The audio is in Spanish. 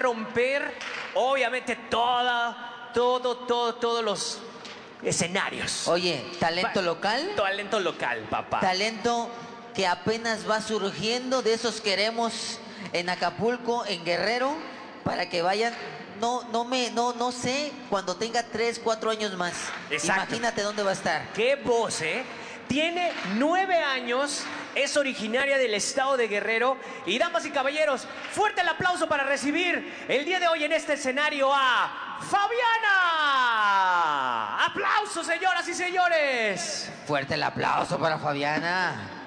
romper, obviamente, todos los escenarios. Oye, ¿talento local? Talento local, papá. Talento que apenas va surgiendo, de esos queremos en Acapulco, en Guerrero, para que vayan. No sé, cuando tenga 3, 4 años más. Exacto. Imagínate dónde va a estar. ¡Qué voz, eh! Tiene 9 años, es originaria del estado de Guerrero. Y damas y caballeros, fuerte el aplauso para recibir el día de hoy en este escenario a Fabiana. ¡Aplausos, señoras y señores! Fuerte el aplauso para Fabiana.